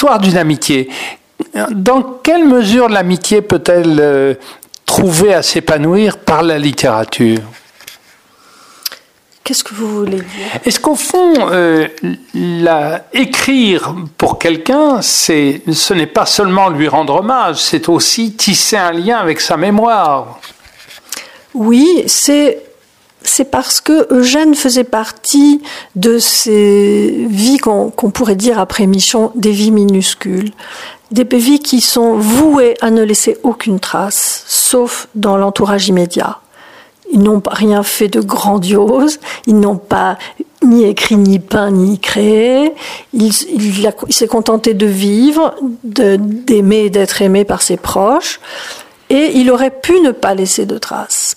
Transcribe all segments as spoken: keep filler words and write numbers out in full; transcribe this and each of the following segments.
l'histoire d'une amitié. Dans quelle mesure l'amitié peut-elle euh, trouver à s'épanouir par la littérature ? Qu'est-ce que vous voulez dire ? Est-ce qu'au fond, euh, la, écrire pour quelqu'un, c'est, ce n'est pas seulement lui rendre hommage, c'est aussi tisser un lien avec sa mémoire ? Oui, c'est, c'est parce que Eugène faisait partie de ces vies qu'on, qu'on pourrait dire après Michon, des vies minuscules. Des vies qui sont vouées à ne laisser aucune trace, sauf dans l'entourage immédiat. Ils n'ont rien fait de grandiose, ils n'ont pas ni écrit, ni peint, ni créé. Il, il, a, il s'est contenté de vivre, de, d'aimer et d'être aimé par ses proches, et il aurait pu ne pas laisser de traces.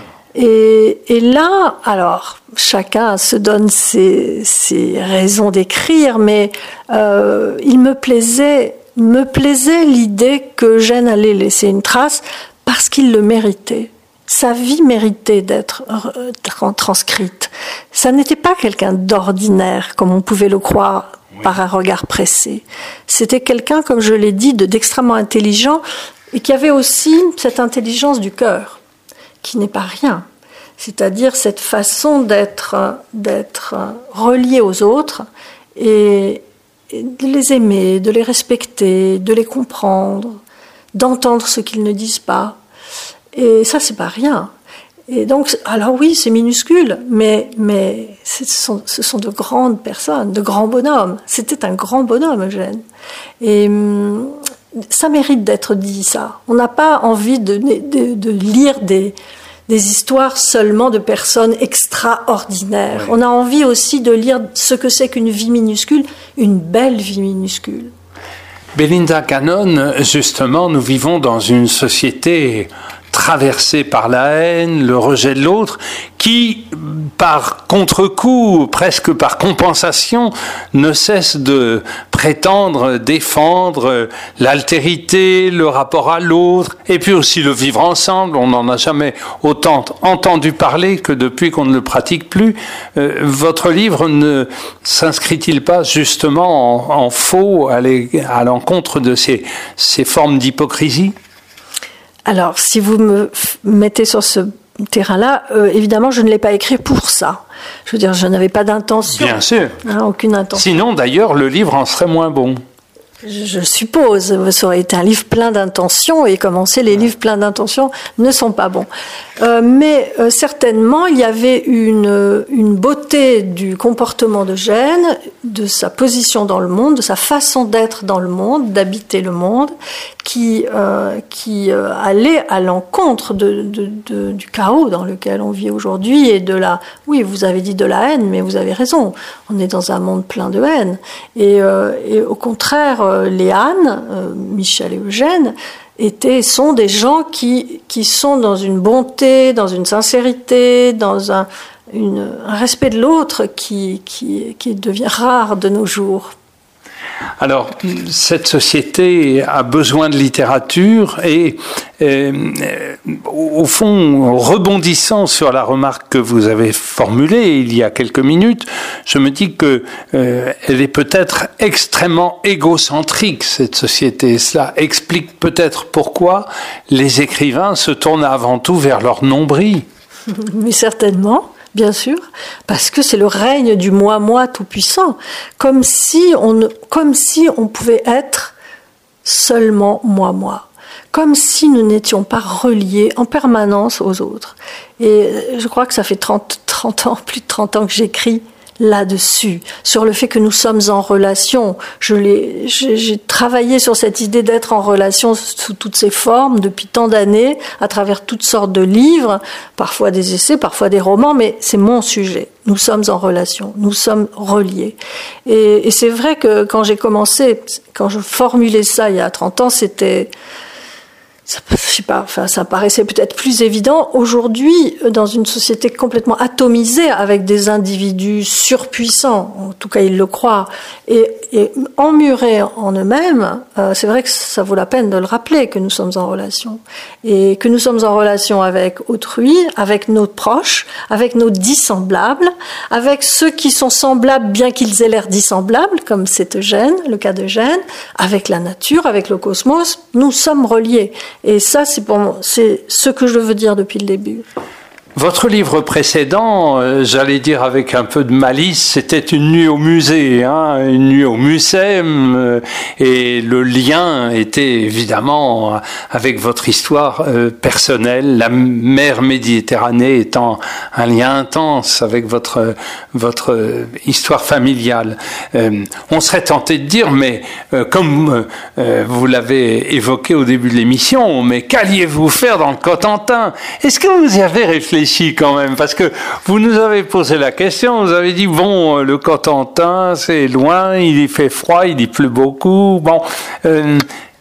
Et, et là, alors, chacun se donne ses, ses raisons d'écrire, mais euh, il me plaisait, me plaisait l'idée que Eugène allait laisser une trace parce qu'il le méritait. Sa vie méritait d'être transcrite. Ça n'était pas quelqu'un d'ordinaire, comme on pouvait le croire oui. par un regard pressé. C'était quelqu'un, comme je l'ai dit, de, d'extrêmement intelligent et qui avait aussi cette intelligence du cœur, qui n'est pas rien. C'est-à-dire cette façon d'être, d'être relié aux autres et, et de les aimer, de les respecter, de les comprendre, d'entendre ce qu'ils ne disent pas. Et ça, c'est pas rien. Et donc, alors oui, c'est minuscule, mais, mais ce sont, ce sont de grandes personnes, de grands bonhommes. C'était un grand bonhomme, Eugène. Et hum, ça mérite d'être dit, ça. On n'a pas envie de, de, de lire des, des histoires seulement de personnes extraordinaires. Oui. On a envie aussi de lire ce que c'est qu'une vie minuscule, une belle vie minuscule. Belinda Cannon, justement, nous vivons dans une société traversée par la haine, le rejet de l'autre, qui, par contre-coup, presque par compensation, ne cesse de prétendre défendre l'altérité, le rapport à l'autre, et puis aussi le vivre ensemble. On n'en a jamais autant entendu parler que depuis qu'on ne le pratique plus. Euh, votre livre ne s'inscrit-il pas justement en, en faux à, à l'encontre de ces, ces formes d'hypocrisie ? Alors, si vous me mettez sur ce terrain-là, euh, évidemment, je ne l'ai pas écrit pour ça. Je veux dire, je n'avais pas d'intention. Bien sûr. Hein, aucune intention. Sinon, d'ailleurs, le livre en serait moins bon. Je, je suppose. Ça aurait été un livre plein d'intentions, et comme on sait, les ouais. livres pleins d'intentions ne sont pas bons. Euh, mais euh, certainement, il y avait une, une beauté du comportement d'Eugène, de sa position dans le monde, de sa façon d'être dans le monde, d'habiter le monde, qui, euh, qui euh, allait à l'encontre de, de, de, du chaos dans lequel on vit aujourd'hui et de la... Oui, vous avez dit de la haine, mais vous avez raison. On est dans un monde plein de haine. Et, euh, et au contraire, euh, Léane, euh, Michel et Eugène, étaient, sont des gens qui, qui sont dans une bonté, dans une sincérité, dans un, une, un respect de l'autre qui, qui, qui devient rare de nos jours. Alors, cette société a besoin de littérature et, euh, au fond, rebondissant sur la remarque que vous avez formulée il y a quelques minutes, je me dis que euh, elle est peut-être extrêmement égocentrique, cette société. Cela explique peut-être pourquoi les écrivains se tournent avant tout vers leur nombril. Mais certainement. Bien sûr, parce que c'est le règne du moi-moi tout-puissant, comme si on, comme si on pouvait être seulement moi-moi, comme si nous n'étions pas reliés en permanence aux autres. Et je crois que ça fait trente, trente ans, plus de trente ans que j'écris là-dessus, sur le fait que nous sommes en relation. Je l'ai, j'ai, j'ai travaillé sur cette idée d'être en relation sous toutes ses formes depuis tant d'années, à travers toutes sortes de livres, parfois des essais, parfois des romans, mais c'est mon sujet. Nous sommes en relation, nous sommes reliés. Et, et c'est vrai que quand j'ai commencé, quand je formulais ça il y a trente ans, c'était... Ça, je sais pas, enfin, ça paraissait peut-être plus évident. Aujourd'hui, dans une société complètement atomisée, avec des individus surpuissants, en tout cas ils le croient, et, et emmurés en eux-mêmes, euh, c'est vrai que ça vaut la peine de le rappeler, que nous sommes en relation. Et que nous sommes en relation avec autrui, avec nos proches, avec nos dissemblables, avec ceux qui sont semblables bien qu'ils aient l'air dissemblables, comme c'est Eugène, le cas d'Eugène, avec la nature, avec le cosmos. Nous sommes reliés. Et ça, c'est, pour moi, c'est ce que je veux dire depuis le début. Votre livre précédent, euh, j'allais dire avec un peu de malice, c'était une nuit au musée, hein, une nuit au Mucem, euh, et le lien était évidemment avec votre histoire euh, personnelle, la mer Méditerranée étant un lien intense avec votre votre histoire familiale. Euh, on serait tenté de dire, mais euh, comme euh, vous l'avez évoqué au début de l'émission, mais qu'alliez-vous faire dans le Cotentin? Est-ce que vous y avez réfléchi quand même, parce que vous nous avez posé la question, vous avez dit bon, le Cotentin c'est loin, il y fait froid, il y pleut beaucoup, bon, euh,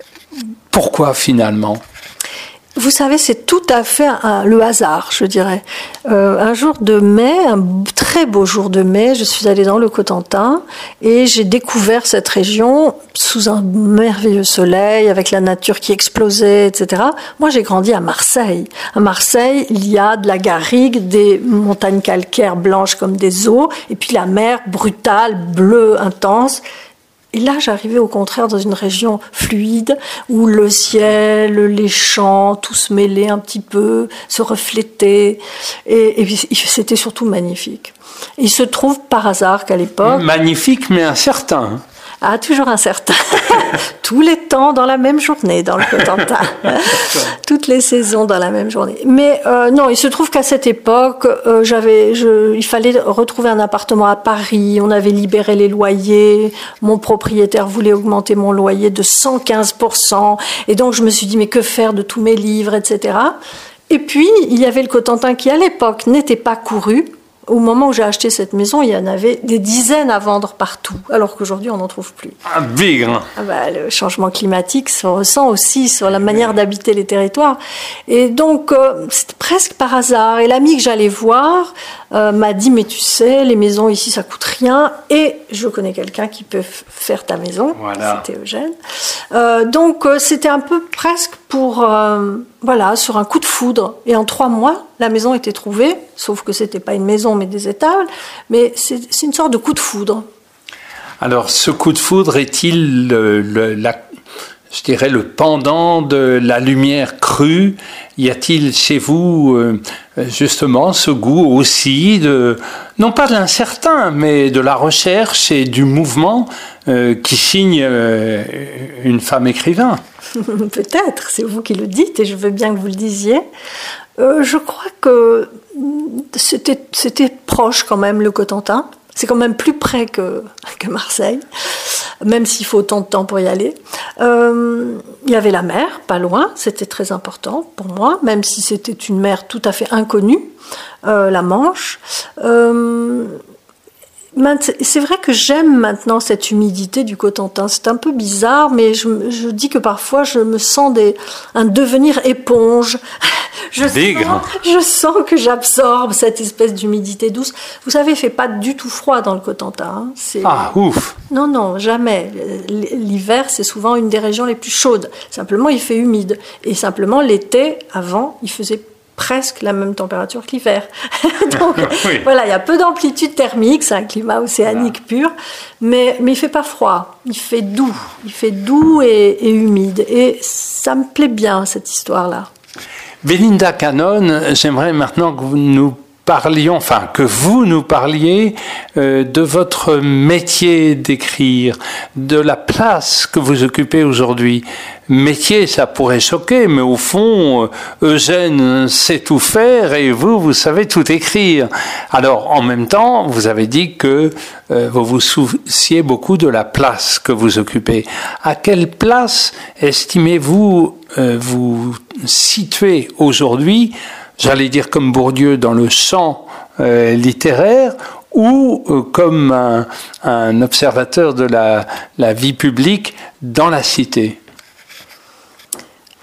pourquoi finalement? Vous savez, c'est tout à fait un, le hasard, je dirais. Euh, un jour de mai, un très beau jour de mai, je suis allée dans le Cotentin et j'ai découvert cette région sous un merveilleux soleil, avec la nature qui explosait, et cetera. Moi, j'ai grandi à Marseille. À Marseille, il y a de la garrigue, des montagnes calcaires blanches comme des eaux, et puis la mer brutale, bleue, intense. Et là, j'arrivais au contraire dans une région fluide où le ciel, les champs, tout se mêlait un petit peu, se reflétait. Et, et c'était surtout magnifique. Il se trouve par hasard qu'à l'époque... Magnifique, mais incertain. Ah, toujours incertain. Tous les temps dans la même journée dans le Cotentin. Toutes les saisons dans la même journée. Mais euh, non, il se trouve qu'à cette époque, euh, j'avais, je, il fallait retrouver un appartement à Paris. On avait libéré les loyers. Mon propriétaire voulait augmenter mon loyer de cent quinze pour cent. Et donc, je me suis dit, mais que faire de tous mes livres, et cetera. Et puis, il y avait le Cotentin qui, à l'époque, n'était pas couru. Au moment où j'ai acheté cette maison, il y en avait des dizaines à vendre partout, alors qu'aujourd'hui, on n'en trouve plus. Ah, bigre. Ah bah, le changement climatique se ressent aussi sur la manière d'habiter les territoires. Et donc, euh, c'est presque par hasard. Et l'ami que j'allais voir euh, m'a dit, mais tu sais, les maisons ici, ça coûte rien. Et je connais quelqu'un qui peut f- faire ta maison. Voilà. C'était Eugène. Euh, donc, euh, c'était un peu presque pour... Euh, Voilà, sur un coup de foudre. Et en trois mois, la maison était trouvée, sauf que c'était pas une maison, mais des étables. Mais c'est, c'est une sorte de coup de foudre. Alors, ce coup de foudre est-il, le, le, la, je dirais, le pendant de la lumière crue? Y a-t-il chez vous, euh, justement, ce goût aussi de, non pas de l'incertain, mais de la recherche et du mouvement euh, qui signe euh, une femme écrivain? Peut-être, c'est vous qui le dites et je veux bien que vous le disiez. Euh, je crois que c'était, c'était proche quand même, le Cotentin. C'est quand même plus près que, que Marseille, même s'il faut autant de temps pour y aller. Euh, il y avait la mer, pas loin, c'était très important pour moi, même si c'était une mer tout à fait inconnue, euh, la Manche. Euh, C'est vrai que j'aime maintenant cette humidité du Cotentin. C'est un peu bizarre, mais je, je dis que parfois je me sens des, un devenir éponge. Je sens, je sens que j'absorbe cette espèce d'humidité douce. Vous savez, il ne fait pas du tout froid dans le Cotentin. Hein. C'est... Ah, ouf! Non, non, jamais. L'hiver, c'est souvent une des régions les plus chaudes. Simplement, il fait humide. Et simplement, l'été, avant, il faisait presque la même température que l'hiver. Donc, oui. Voilà, il y a peu d'amplitude thermique, c'est un climat océanique voilà. pur, mais, mais il ne fait pas froid, il fait doux, il fait doux et, et humide. Et ça me plaît bien, cette histoire-là. Belinda Cannon, j'aimerais maintenant que vous nous parlions, enfin que vous nous parliez euh, de votre métier d'écrire, de la place que vous occupez aujourd'hui. Métier, ça pourrait choquer, mais au fond, Eugène sait tout faire et vous, vous savez tout écrire. Alors, en même temps, vous avez dit que euh, vous vous souciez beaucoup de la place que vous occupez. À quelle place estimez-vous euh, vous situer aujourd'hui, j'allais dire comme Bourdieu, dans le champ euh, littéraire, ou euh, comme un, un observateur de la, la vie publique dans la cité?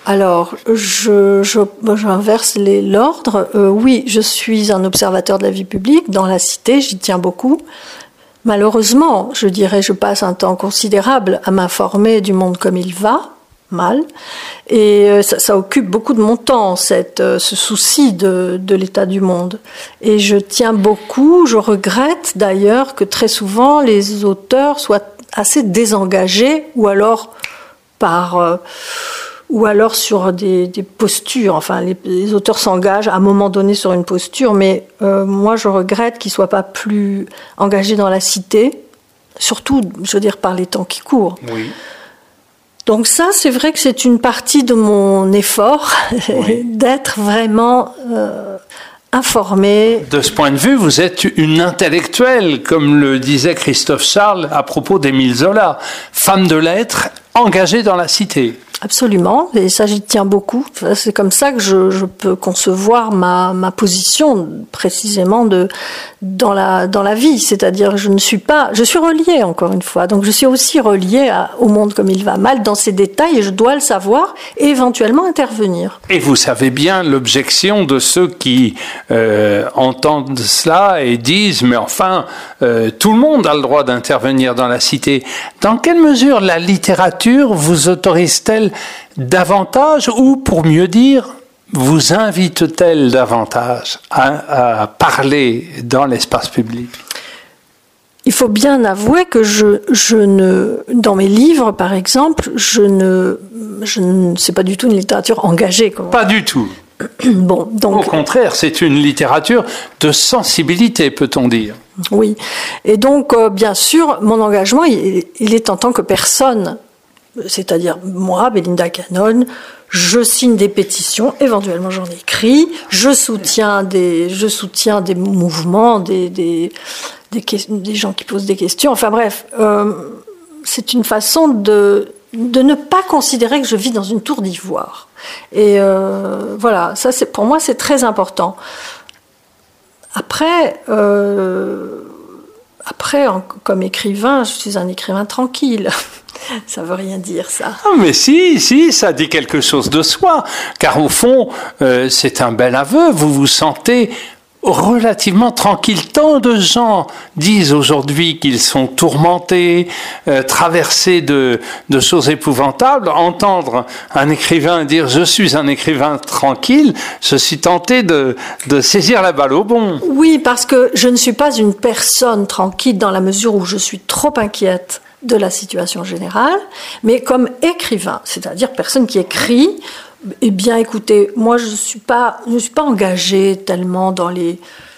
Alors, je, je, j'inverse les, l'ordre. Euh, oui, je suis un observateur de la vie publique dans la cité, j'y tiens beaucoup. Malheureusement, je dirais, je passe un temps considérable à m'informer du monde comme il va, mal, et ça, ça occupe beaucoup de mon temps, cette, ce souci de, de l'état du monde. Et je tiens beaucoup, je regrette d'ailleurs que très souvent les auteurs soient assez désengagés, ou alors par... Euh, ou alors sur des, des postures. Enfin, les, les auteurs s'engagent à un moment donné sur une posture, mais euh, moi, je regrette qu'ils ne soient pas plus engagés dans la cité, surtout, je veux dire, par les temps qui courent. Oui. Donc ça, c'est vrai que c'est une partie de mon effort, oui. d'être vraiment euh, informé. De ce point de vue, vous êtes une intellectuelle, comme le disait Christophe Charles à propos d'Émile Zola, femme de lettres engagée dans la cité. Absolument, et ça j'y tiens beaucoup. C'est comme ça que je, je peux concevoir ma, ma position précisément de, dans, la, dans la vie. C'est-à-dire je ne suis pas... Je suis reliée, encore une fois. Donc je suis aussi reliée à, au monde comme il va mal dans ses détails et je dois le savoir et éventuellement intervenir. Et vous savez bien l'objection de ceux qui euh, entendent cela et disent « Mais enfin, euh, tout le monde a le droit d'intervenir dans la cité. » Dans quelle mesure la littérature vous autorise-t-elle davantage, ou pour mieux dire, vous invite-t-elle davantage à, à parler dans l'espace public? Il faut bien avouer que je, je ne, dans mes livres, par exemple, je ne, je ne, c'est pas du tout une littérature engagée. Comment... Pas du tout. Bon, donc... Au contraire, c'est une littérature de sensibilité, peut-on dire. Oui. Et donc, euh, bien sûr, mon engagement, il, il est en tant que personne. C'est-à-dire, moi, Belinda Cannon, je signe des pétitions, éventuellement j'en écris, je soutiens des, je soutiens des mouvements, des, des, des, des gens qui posent des questions. Enfin bref, euh, c'est une façon de, de ne pas considérer que je vis dans une tour d'ivoire. Et euh, voilà, ça c'est, pour moi c'est très important. Après, euh, après en, comme écrivain, je suis un écrivain tranquille. Ça veut rien dire, ça. Ah, mais si, si, ça dit quelque chose de soi. Car au fond, euh, c'est un bel aveu. Vous vous sentez relativement tranquille. Tant de gens disent aujourd'hui qu'ils sont tourmentés, euh, traversés de, de choses épouvantables. Entendre un écrivain dire « je suis un écrivain tranquille », je suis tenté de, de saisir la balle au bond. Oui, parce que je ne suis pas une personne tranquille dans la mesure où je suis trop inquiète de la situation générale, mais comme écrivain, c'est-à-dire personne qui écrit, eh bien, écoutez, moi, je ne suis pas, je suis pas engagée tellement dans les...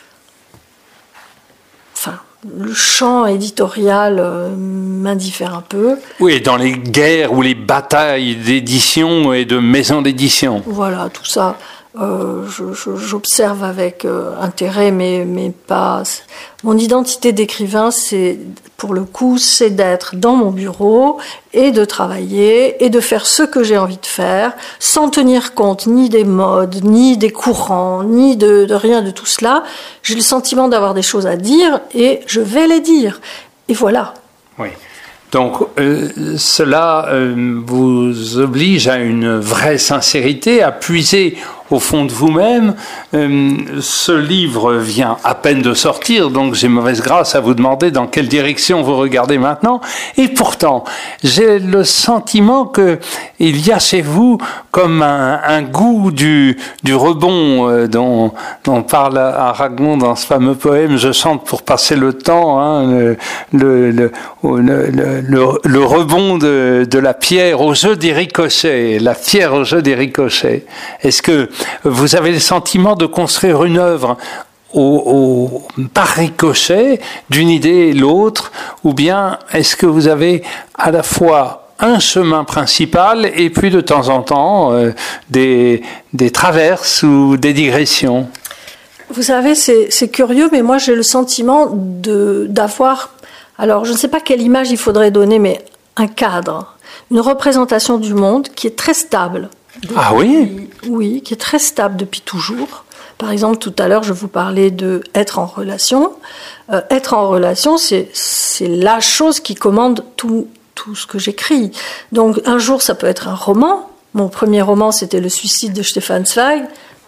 Enfin, le champ éditorial euh, m'indiffère un peu. Oui, dans les guerres ou les batailles d'édition et de maisons d'édition. Voilà, tout ça, euh, je, je, j'observe avec euh, intérêt, mais, mais pas... Mon identité d'écrivain, c'est, pour le coup, c'est d'être dans mon bureau et de travailler et de faire ce que j'ai envie de faire, sans tenir compte ni des modes, ni des courants, ni de, de rien de tout cela. J'ai le sentiment d'avoir des choses à dire et je vais les dire. Et voilà. Oui. Donc, euh, cela euh, vous oblige à une vraie sincérité, à puiser au fond de vous-même. Euh, ce livre vient à peine de sortir, donc j'ai mauvaise grâce à vous demander dans quelle direction vous regardez maintenant. Et pourtant, j'ai le sentiment que il y a chez vous comme un, un goût du, du rebond euh, dont, dont parle Aragon dans ce fameux poème « Je chante pour passer le temps hein, », le, le, le, le, le, le, le rebond de, de la pierre au jeu des ricochets, la pierre au jeu des ricochets. Est-ce que vous avez le sentiment de construire une œuvre au, au, par ricochet d'une idée et l'autre, ou bien est-ce que vous avez à la fois un chemin principal et puis de temps en temps euh, des, des traverses ou des digressions? Vous savez, c'est, c'est curieux, mais moi j'ai le sentiment de, d'avoir, alors je ne sais pas quelle image il faudrait donner, mais un cadre, une représentation du monde qui est très stable. Depuis, ah oui? Oui, qui est très stable depuis toujours. Par exemple, tout à l'heure, je vous parlais de être en relation. Euh, être en relation, c'est, c'est la chose qui commande tout, tout ce que j'écris. Donc, un jour, ça peut être un roman, Mon premier roman, c'était Le suicide de Stefan Zweig.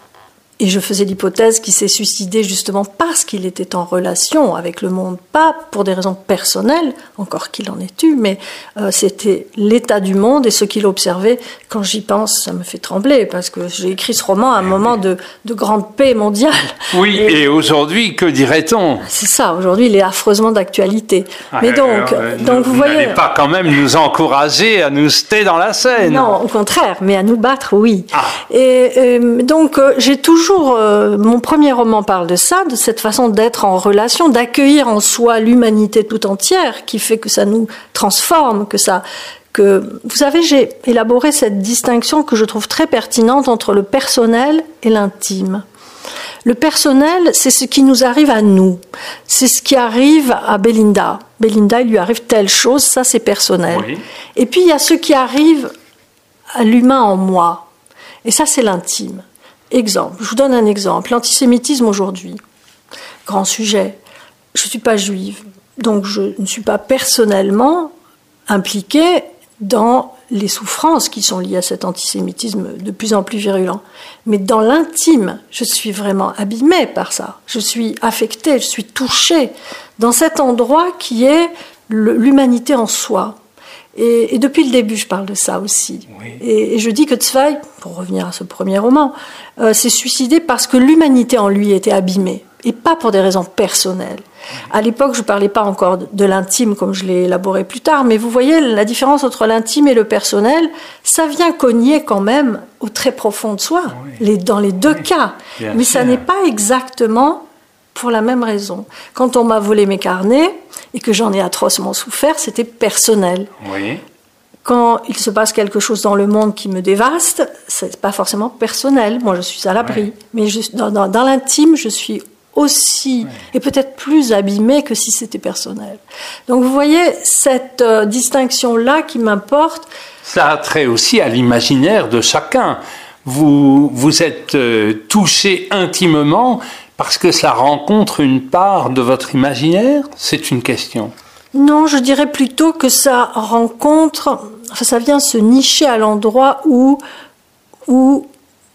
Et je faisais l'hypothèse qu'il s'est suicidé justement parce qu'il était en relation avec le monde, pas pour des raisons personnelles, encore qu'il en ait eu, mais euh, c'était l'état du monde et ce qu'il observait. Quand j'y pense, ça me fait trembler, parce que j'ai écrit ce roman à un moment de, de grande paix mondiale. Oui, et, et aujourd'hui, que dirait-on ? C'est ça, aujourd'hui, il est affreusement d'actualité. Ah, mais donc, euh, donc vous, vous voyez... n'allez pas quand même nous encourager à nous jeter dans la Seine. Non, au contraire, mais à nous battre, oui. Ah. Et euh, donc, euh, j'ai toujours... Euh, mon premier roman parle de ça, de cette façon d'être en relation, d'accueillir en soi l'humanité tout entière, qui fait que ça nous transforme, que ça... Que, vous savez, j'ai élaboré cette distinction que je trouve très pertinente entre le personnel et l'intime. Le personnel, c'est ce qui nous arrive à nous. C'est ce qui arrive à Belinda. Belinda, il lui arrive telle chose, ça c'est personnel. Oui. Et puis il y a ce qui arrive à l'humain en moi. Et ça c'est l'intime. Exemple, je vous donne un exemple. L'antisémitisme aujourd'hui, grand sujet. Je ne suis pas juive, donc je ne suis pas personnellement impliquée dans les souffrances qui sont liées à cet antisémitisme de plus en plus virulent. Mais dans l'intime, je suis vraiment abîmée par ça. Je suis affectée, je suis touchée dans cet endroit qui est le, l'humanité en soi. Et, et depuis le début, je parle de ça aussi. Oui. Et, et je dis que Zweig, pour revenir à ce premier roman, euh, s'est suicidé parce que l'humanité en lui était abîmée, et pas pour des raisons personnelles. À l'époque, je ne parlais pas encore de, de l'intime comme je l'ai élaboré plus tard, mais vous voyez, la différence entre l'intime et le personnel, ça vient cogner quand même au très profond de soi, oui. les, dans les deux oui. cas. Bien mais sûr. Ça n'est pas exactement pour la même raison. Quand on m'a volé mes carnets, et que j'en ai atrocement souffert, c'était personnel. Oui. Quand il se passe quelque chose dans le monde qui me dévaste, c'est pas forcément personnel. Moi, je suis à l'abri. Oui. Mais je, dans, dans, dans l'intime, je suis aussi, oui. et peut-être plus abîmée que si c'était personnel. Donc, vous voyez, cette euh, distinction-là qui m'importe... Ça a trait aussi à l'imaginaire de chacun. Vous, vous êtes euh, touché intimement... Parce que ça rencontre une part de votre imaginaire ? C'est une question. Non, je dirais plutôt que ça rencontre, enfin, ça vient se nicher à l'endroit où, où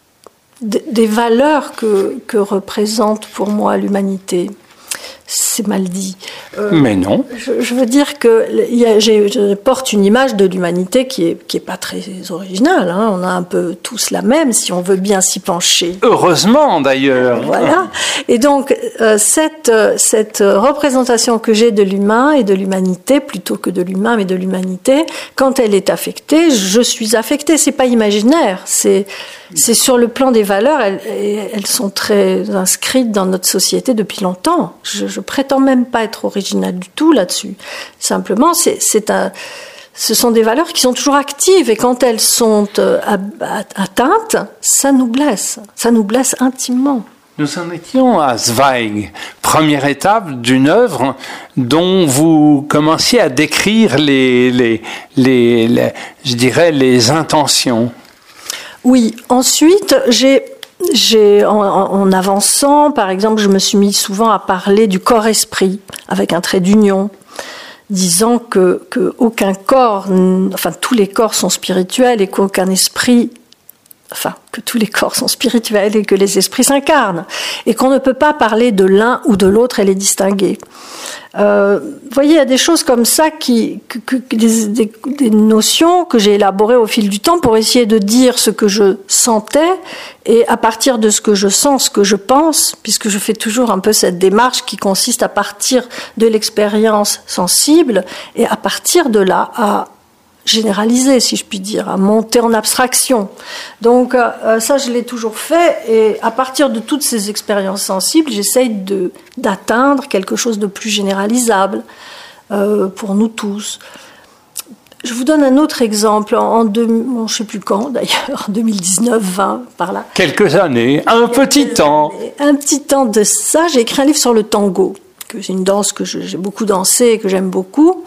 d- des valeurs que, que représente pour moi l'humanité. C'est mal dit. Euh, Mais non. Je, je veux dire que y a, j'ai, je porte une image de l'humanité qui est qui est pas très originale. Hein. On a un peu tous la même, si on veut bien s'y pencher. Heureusement, d'ailleurs. Voilà. Et donc euh, cette cette représentation que j'ai de l'humain et de l'humanité, plutôt que de l'humain mais de l'humanité, quand elle est affectée, je suis affectée. C'est pas imaginaire. C'est c'est sur le plan des valeurs. Elles, elles sont très inscrites dans notre société depuis longtemps. Je, je prétends même pas être originale du tout là-dessus. Simplement, c'est, c'est un, ce sont des valeurs qui sont toujours actives et quand elles sont euh, atteintes, ça nous blesse. Ça nous blesse intimement. Nous en étions à Zweig, première étape d'une œuvre dont vous commenciez à décrire les, les, les, les je dirais, les intentions. Oui. Ensuite, j'ai J'ai, en, en avançant, par exemple, je me suis mis souvent à parler du corps-esprit, avec un trait d'union, disant que, que aucun corps, enfin tous les corps sont spirituels et qu'aucun esprit, enfin que tous les corps sont spirituels et que les esprits s'incarnent, et qu'on ne peut pas parler de l'un ou de l'autre et les distinguer. Euh, vous voyez, il y a des choses comme ça, qui, que, que, des, des, des notions que j'ai élaborées au fil du temps pour essayer de dire ce que je sentais, et à partir de ce que je sens, ce que je pense, puisque je fais toujours un peu cette démarche qui consiste à partir de l'expérience sensible, et à partir de là, à généraliser, si je puis dire, à monter en abstraction. Donc euh, ça, je l'ai toujours fait, et à partir de toutes ces expériences sensibles, j'essaye de, d'atteindre quelque chose de plus généralisable euh, pour nous tous. Je vous donne un autre exemple, en deux, bon, je ne sais plus quand d'ailleurs, en deux mille dix-neuf, vingt, par là. Quelques années, un Quelques petit années, temps. Un petit temps de ça, j'ai écrit un livre sur le tango, que c'est une danse que je, j'ai beaucoup dansé et que j'aime beaucoup.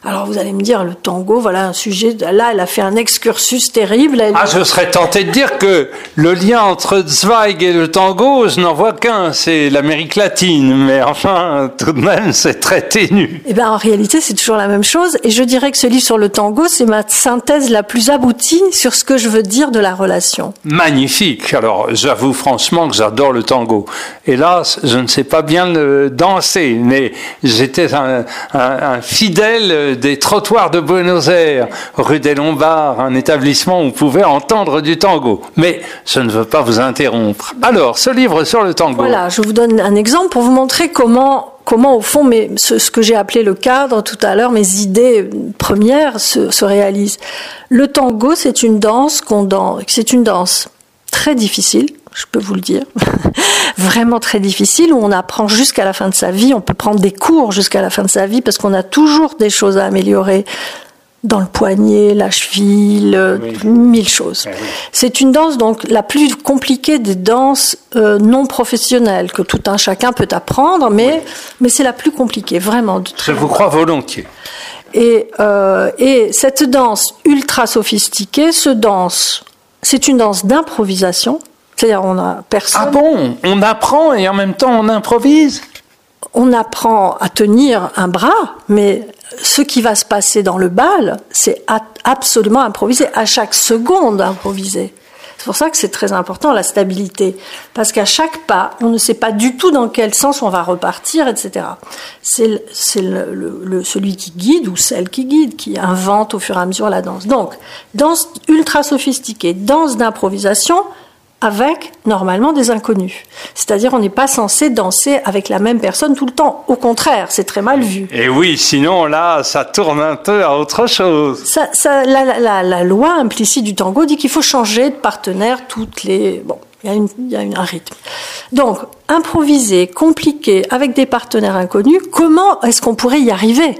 Alors vous allez me dire, le tango, voilà un sujet, là elle a fait un excursus terrible. Elle... Ah, je serais tenté de dire que le lien entre Zweig et le tango, je n'en vois qu'un, c'est l'Amérique latine, mais enfin, tout de même, c'est très ténu. Eh bien en réalité, c'est toujours la même chose, et je dirais que ce livre sur le tango, c'est ma synthèse la plus aboutie sur ce que je veux dire de la relation. Magnifique. Alors, j'avoue franchement que j'adore le tango. Hélas, je ne sais pas bien le danser, mais j'étais un, un, un fidèle des trottoirs de Buenos Aires, rue des Lombards, un établissement où on pouvait entendre du tango. Mais je ne veux pas vous interrompre. Alors, ce livre sur le tango. Voilà, je vous donne un exemple pour vous montrer comment, comment au fond, mes, ce, ce que j'ai appelé le cadre tout à l'heure, mes idées premières se, se réalisent. Le tango, c'est une danse qu'on danse, c'est une danse très difficile, je peux vous le dire, vraiment très difficile, où on apprend jusqu'à la fin de sa vie, on peut prendre des cours jusqu'à la fin de sa vie, parce qu'on a toujours des choses à améliorer dans le poignet, la cheville, oui. mille choses. Oui. C'est une danse donc la plus compliquée des danses euh, non professionnelles, que tout un chacun peut apprendre, mais, oui. mais c'est la plus compliquée, vraiment. Je vous crois volontiers. Et, euh, et cette danse ultra sophistiquée se danse, c'est une danse d'improvisation. C'est-à-dire, on a personne. Ah bon? On apprend et en même temps on improvise? On apprend à tenir un bras, mais ce qui va se passer dans le bal, c'est absolument improvisé, à chaque seconde improvisé. C'est pour ça que c'est très important, la stabilité. Parce qu'à chaque pas, on ne sait pas du tout dans quel sens on va repartir, et cetera. C'est, c'est le, le, le, celui qui guide ou celle qui guide, qui invente au fur et à mesure la danse. Donc, danse ultra sophistiquée, danse d'improvisation, avec, normalement, des inconnus. C'est-à-dire, on n'est pas censé danser avec la même personne tout le temps. Au contraire, c'est très mal vu. Et oui, sinon, là, ça tourne un peu à autre chose. Ça, ça, la, la, la loi implicite du tango dit qu'il faut changer de partenaire toutes les... Bon, il y a, une, il y a une, un rythme. Donc, improviser, compliqué, avec des partenaires inconnus, comment est-ce qu'on pourrait y arriver?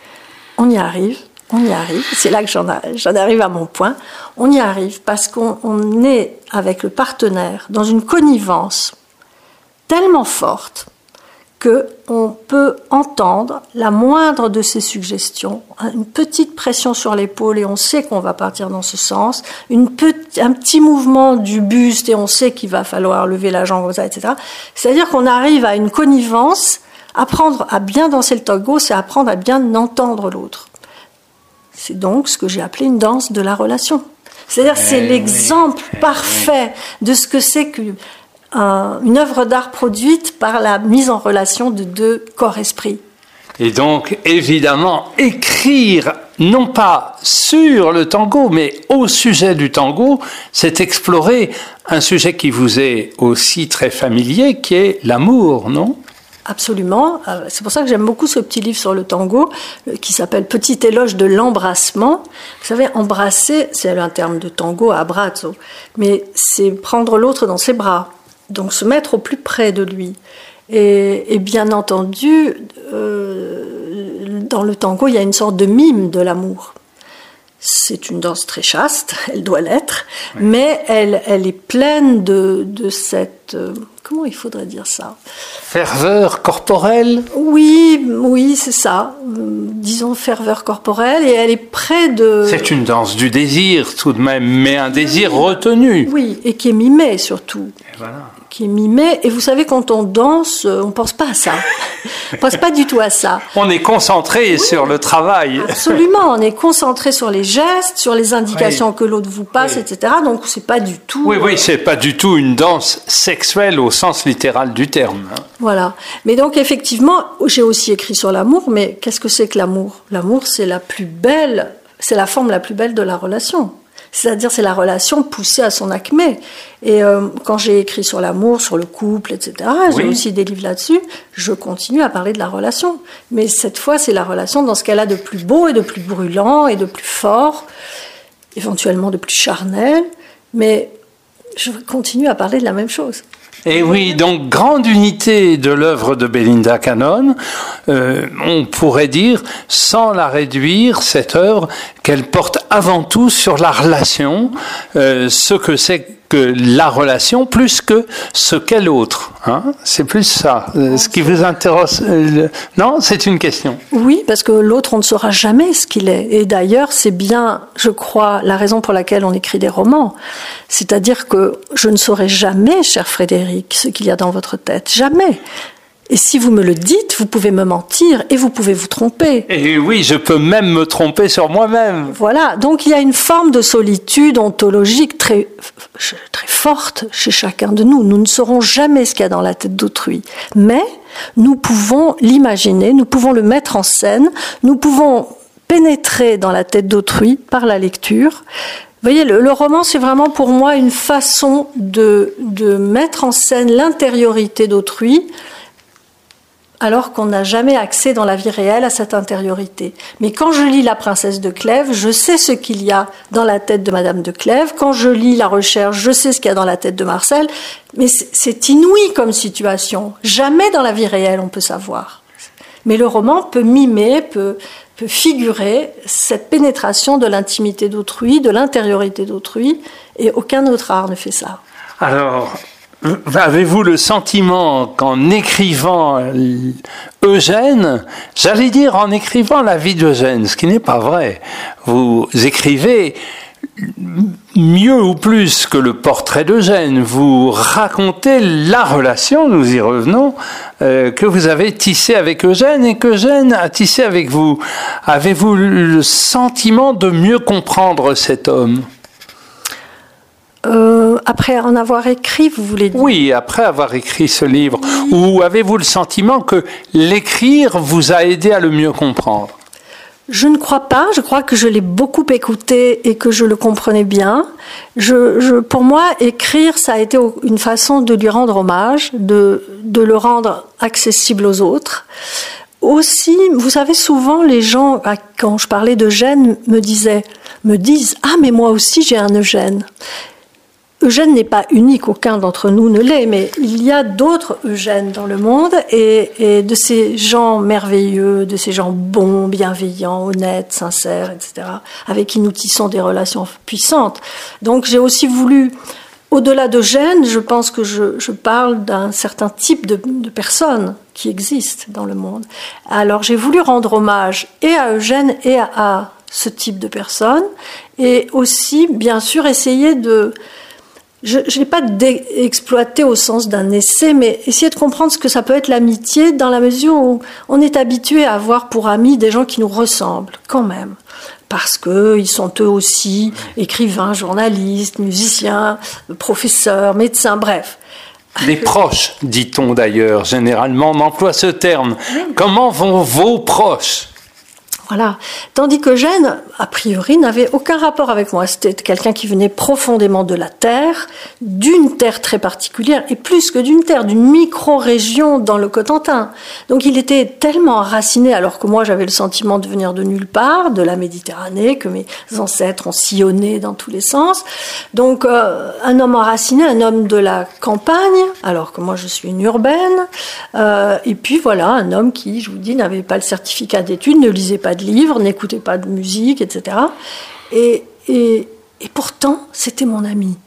On y arrive. On y arrive, c'est là que j'en, j'en arrive à mon point. On y arrive parce qu'on on est avec le partenaire dans une connivence tellement forte qu'on peut entendre la moindre de ses suggestions, une petite pression sur l'épaule et on sait qu'on va partir dans ce sens, une petit, un petit mouvement du buste et on sait qu'il va falloir lever la jambe, et cetera. C'est-à-dire qu'on arrive à une connivence. Apprendre à bien danser le tango, c'est apprendre à bien entendre l'autre. C'est donc ce que j'ai appelé une danse de la relation. C'est-à-dire que c'est l'exemple parfait de ce que c'est qu'une une œuvre d'art produite par la mise en relation de deux corps-esprits. Et donc, évidemment, écrire, non pas sur le tango, mais au sujet du tango, c'est explorer un sujet qui vous est aussi très familier, qui est l'amour, non ? Absolument. C'est pour ça que j'aime beaucoup ce petit livre sur le tango qui s'appelle Petit éloge de l'embrassement. Vous savez, embrasser, c'est un terme de tango, abbraccio, mais c'est prendre l'autre dans ses bras, donc se mettre au plus près de lui. Et, et bien entendu, euh, dans le tango, il y a une sorte de mime de l'amour. C'est une danse très chaste, elle doit l'être, oui. mais elle, elle est pleine de, de cette... Euh, comment il faudrait dire ça ? Ferveur corporelle ? Oui, oui, c'est ça. Euh, disons ferveur corporelle, et elle est près de... C'est une danse du désir tout de même, mais un désir oui. retenu. Oui, et qui est mimé surtout. Et voilà. Qui est mimé, et vous savez, quand on danse, on ne pense pas à ça. On ne pense pas du tout à ça. On est concentré oui. sur le travail. Absolument, on est concentré sur les gestes, sur les indications oui. que l'autre vous passe, oui. et cetera. Donc, c'est pas du tout... Oui, oui, c'est pas du tout une danse sexuelle au sens littéral du terme. Voilà. Mais donc, effectivement, j'ai aussi écrit sur l'amour, mais qu'est-ce que c'est que l'amour ? L'amour, c'est la plus belle, c'est la forme la plus belle de la relation. C'est-à-dire, c'est la relation poussée à son acmé. Et euh, quand j'ai écrit sur l'amour, sur le couple, et cetera, oui. j'ai aussi des livres là-dessus, je continue à parler de la relation. Mais cette fois, c'est la relation dans ce qu'elle a de plus beau et de plus brûlant et de plus fort, éventuellement de plus charnel. Mais je continue à parler de la même chose. Et oui, donc grande unité de l'œuvre de Belinda Cannon, euh, on pourrait dire, sans la réduire, cette œuvre, qu'elle porte avant tout sur la relation, euh, ce que c'est que la relation plus que ce qu'est l'autre. Hein, c'est plus ça. Euh, ce qui vous intéresse. Euh, non, c'est une question. Oui, parce que l'autre, on ne saura jamais ce qu'il est. Et d'ailleurs, c'est bien, je crois, la raison pour laquelle on écrit des romans. C'est-à-dire que je ne saurai jamais, cher Frédéric, ce qu'il y a dans votre tête. Jamais. Et si vous me le dites, vous pouvez me mentir et vous pouvez vous tromper. Et oui, je peux même me tromper sur moi-même. Voilà, donc il y a une forme de solitude ontologique très, très forte chez chacun de nous. Nous ne saurons jamais ce qu'il y a dans la tête d'autrui. Mais nous pouvons l'imaginer, nous pouvons le mettre en scène, nous pouvons pénétrer dans la tête d'autrui par la lecture. Vous voyez, le, le roman, c'est vraiment pour moi une façon de, de mettre en scène l'intériorité d'autrui, alors qu'on n'a jamais accès dans la vie réelle à cette intériorité. Mais quand je lis La Princesse de Clèves, je sais ce qu'il y a dans la tête de Madame de Clèves. Quand je lis La Recherche, je sais ce qu'il y a dans la tête de Marcel. Mais c'est inouï comme situation. Jamais dans la vie réelle on peut savoir. Mais le roman peut mimer, peut, peut figurer cette pénétration de l'intimité d'autrui, de l'intériorité d'autrui, et aucun autre art ne fait ça. Alors... avez-vous le sentiment qu'en écrivant Eugène, j'allais dire en écrivant la vie d'Eugène, ce qui n'est pas vrai, vous écrivez mieux ou plus que le portrait d'Eugène, vous racontez la relation, nous y revenons, euh, que vous avez tissée avec Eugène et qu'Eugène a tissée avec vous. Avez-vous le sentiment de mieux comprendre cet homme ? Euh, après en avoir écrit, vous voulez dire ? Oui, après avoir écrit ce livre. Oui. Ou avez-vous le sentiment que l'écrire vous a aidé à le mieux comprendre ? Je ne crois pas. Je crois que je l'ai beaucoup écouté et que je le comprenais bien. Je, je, pour moi, écrire, ça a été une façon de lui rendre hommage, de, de le rendre accessible aux autres. Aussi, vous savez, souvent les gens, quand je parlais d'Eugène, me disaient, me disent « Ah, mais moi aussi j'ai un Eugène ». Eugène n'est pas unique, aucun d'entre nous ne l'est, mais il y a d'autres Eugènes dans le monde, et, et de ces gens merveilleux, de ces gens bons, bienveillants, honnêtes, sincères, et cetera, avec qui nous tissons des relations puissantes. Donc j'ai aussi voulu, au-delà d'Eugène, je pense que je, je parle d'un certain type de, de personnes qui existent dans le monde. Alors j'ai voulu rendre hommage et à Eugène et à, à ce type de personnes, et aussi, bien sûr, essayer de... Je ne l'ai pas exploité au sens d'un essai, mais essayer de comprendre ce que ça peut être l'amitié dans la mesure où on est habitué à avoir pour amis des gens qui nous ressemblent, quand même. Parce qu'ils sont eux aussi écrivains, journalistes, musiciens, professeurs, médecins, bref. Les proches, dit-on d'ailleurs, généralement, on emploie ce terme. Oui. Comment vont vos proches ? Voilà. Tandis qu'Eugène, a priori, n'avait aucun rapport avec moi. C'était quelqu'un qui venait profondément de la terre, d'une terre très particulière, et plus que d'une terre, d'une micro-région dans le Cotentin. Donc il était tellement enraciné, alors que moi j'avais le sentiment de venir de nulle part, de la Méditerranée, que mes ancêtres ont sillonné dans tous les sens. Donc euh, un homme enraciné, un homme de la campagne, alors que moi je suis une urbaine. Euh, et puis voilà, un homme qui, je vous dis, n'avait pas le certificat d'études, ne lisait pas de livres, n'écoutait pas de musique, et cetera. Et, et, et pourtant, c'était mon ami.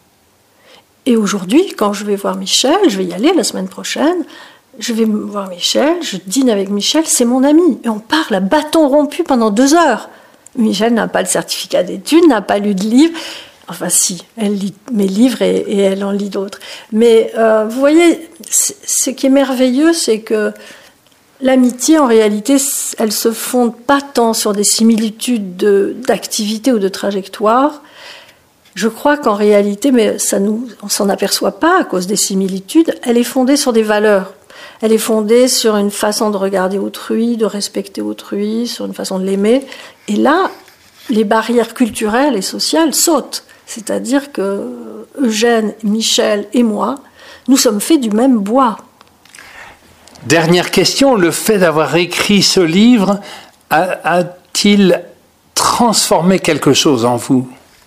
Et aujourd'hui, quand je vais voir Michel, je vais y aller la semaine prochaine, je vais voir Michel, je dîne avec Michel, c'est mon ami. Et on parle à bâton rompu pendant deux heures. Michel n'a pas le certificat d'études, n'a pas lu de livres. Enfin si, elle lit mes livres et, et elle en lit d'autres. Mais euh, vous voyez, ce qui est merveilleux, c'est que l'amitié, en réalité, elle se fonde pas tant sur des similitudes de, d'activité ou de trajectoire. Je crois qu'en réalité, mais ça nous, on s'en aperçoit pas à cause des similitudes, elle est fondée sur des valeurs. Elle est fondée sur une façon de regarder autrui, de respecter autrui, sur une façon de l'aimer. Et là, les barrières culturelles et sociales sautent. C'est-à-dire que Eugène, Michel et moi, nous sommes faits du même bois. Dernière question, le fait d'avoir écrit ce livre a, a-t-il transformé quelque chose en vous ?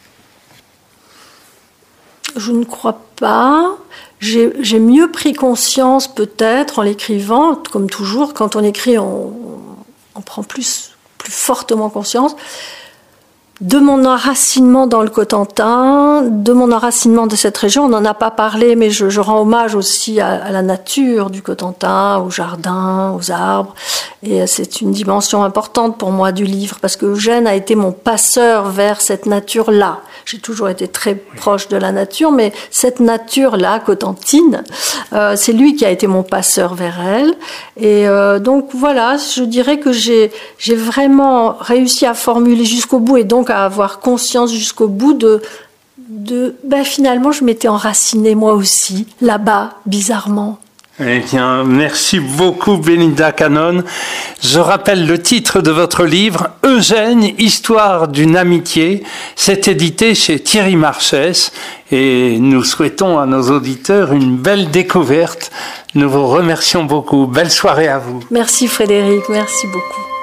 Je ne crois pas. J'ai, j'ai mieux pris conscience peut-être en l'écrivant, comme toujours, quand on écrit, on, on prend plus, plus fortement conscience de mon enracinement dans le Cotentin, de mon enracinement de cette région. On n'en a pas parlé, mais je, je rends hommage aussi à, à la nature du Cotentin, aux jardins, aux arbres. Et c'est une dimension importante pour moi du livre, parce que Eugène a été mon passeur vers cette nature-là. J'ai toujours été très proche de la nature, mais cette nature-là, cotentine, euh, c'est lui qui a été mon passeur vers elle. Et euh, donc voilà, je dirais que j'ai, j'ai vraiment réussi à formuler jusqu'au bout, et donc à avoir conscience jusqu'au bout de, de ben finalement, je m'étais enracinée moi aussi, là-bas, bizarrement. Eh bien, merci beaucoup, Belinda Cannon. Je rappelle le titre de votre livre, Eugène, Histoire d'une amitié. C'est édité chez Thierry Marchès et nous souhaitons à nos auditeurs une belle découverte. Nous vous remercions beaucoup. Belle soirée à vous. Merci Frédéric, merci beaucoup.